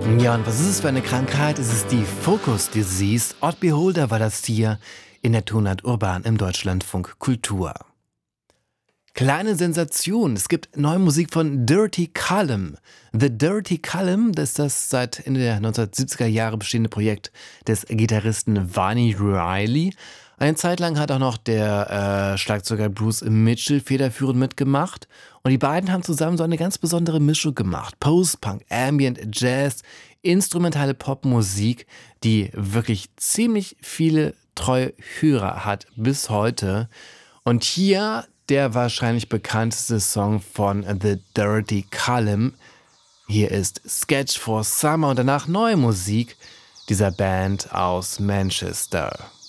Ja, und was ist es für eine Krankheit? Es ist die Focus Disease. Odd Beholder war das hier in der Tonart Urban im Deutschlandfunk Kultur. Kleine Sensation, es gibt neue Musik von Dirty Column. The Dirty Column, das ist das seit Ende der 1970er Jahre bestehende Projekt des Gitarristen Vani Riley. Eine Zeit lang hat auch noch der Schlagzeuger Bruce Mitchell federführend mitgemacht. Und die beiden haben zusammen so eine ganz besondere Mischung gemacht. Post-Punk, Ambient, Jazz, instrumentale Popmusik, die wirklich ziemlich viele treue Hörer hat bis heute. Und hier der wahrscheinlich bekannteste Song von The Dirty Column. Hier ist Sketch for Summer und danach neue Musik dieser Band aus Manchester.